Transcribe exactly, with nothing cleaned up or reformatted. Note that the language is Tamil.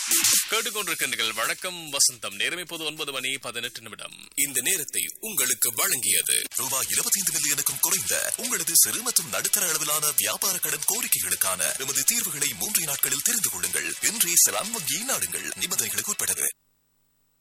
கேட்டுக்கொண்டிருக்கின்றீர்கள் வணக்கம் வசந்தம். நேரம் இப்போது ஒன்பது மணி பதினெட்டு நிமிடம். இந்த நேரத்தை உங்களுக்கு வழங்கியது ரூபாய் இருபத்தி ஐந்து மில்லியனுக்கும் குறைந்த உங்களது சிறு மற்றும் நடுத்தர அளவிலான வியாபார கடன் கோரிக்கைகளுக்கான எமது தீர்வுகளை மூன்று நாட்களில் தெரிந்து கொள்ளுங்கள். இன்றே செலான் வங்கியை நாடுங்கள். நிபந்தனைகளுக்கு உட்பட்டது.